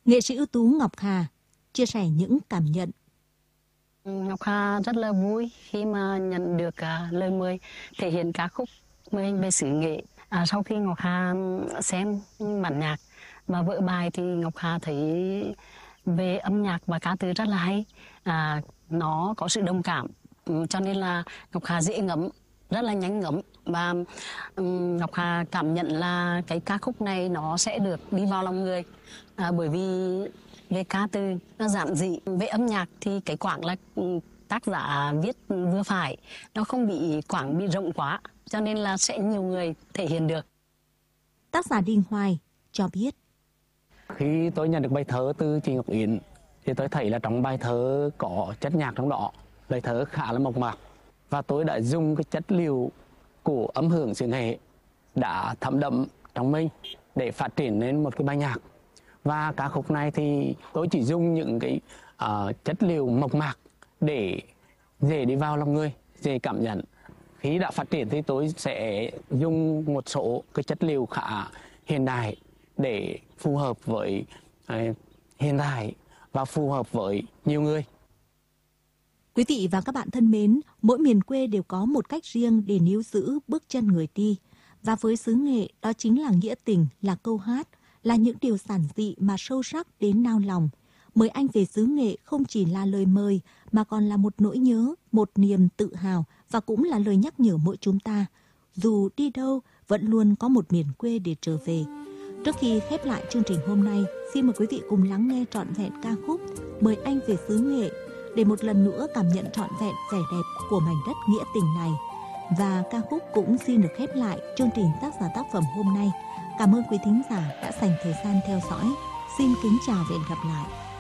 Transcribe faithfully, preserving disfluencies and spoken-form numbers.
Nghệ sĩ ưu tú Ngọc Hà chia sẻ những cảm nhận. Ngọc Hà rất là vui khi mà nhận được uh, lời mời thể hiện ca khúc mời hình về xứ Nghệ. À, sau khi Ngọc Hà xem bản nhạc và vở bài thì Ngọc Hà thấy về âm nhạc và ca từ rất là hay. À, nó có sự đồng cảm, cho nên là Ngọc Hà dễ ngấm, rất là nhanh ngấm. Và um, Ngọc Hà cảm nhận là cái ca khúc này nó sẽ được đi vào lòng người, à, bởi vì về ca từ nó giản dị. Về âm nhạc thì cái quãng là tác giả viết vừa phải, nó không bị quãng bị rộng quá, cho nên là sẽ nhiều người thể hiện được. Tác giả Đình Hoài cho biết: Khi tôi nhận được bài thơ từ chị Ngọc Yến thì tôi thấy là trong bài thơ có chất nhạc trong đó, lời thơ khá là mộc mạc, và tôi đã dùng cái chất liệu của âm hưởng xứ Nghệ đã thấm đậm trong mình để phát triển nên một cái bài nhạc. Và ca khúc này thì tôi chỉ dùng những cái uh, chất liệu mộc mạc để dễ đi vào lòng người, dễ cảm nhận. Khi đã phát triển thì tôi sẽ dùng một số cái chất liệu khá hiện đại để phù hợp với uh, hiện đại và phù hợp với nhiều người. Quý vị và các bạn thân mến, mỗi miền quê đều có một cách riêng để níu giữ bước chân người đi. Và với xứ Nghệ, đó chính là nghĩa tình, là câu hát, là những điều giản dị mà sâu sắc đến nao lòng. Mời anh về xứ Nghệ không chỉ là lời mời mà còn là một nỗi nhớ, một niềm tự hào và cũng là lời nhắc nhở mỗi chúng ta. Dù đi đâu, vẫn luôn có một miền quê để trở về. Trước khi khép lại chương trình hôm nay, xin mời quý vị cùng lắng nghe trọn vẹn ca khúc Mời anh về xứ Nghệ để một lần nữa cảm nhận trọn vẹn vẻ đẹp của mảnh đất nghĩa tình này. Và ca khúc cũng xin được khép lại chương trình tác giả tác phẩm hôm nay. Cảm ơn quý thính giả đã dành thời gian theo dõi. Xin kính chào và hẹn gặp lại.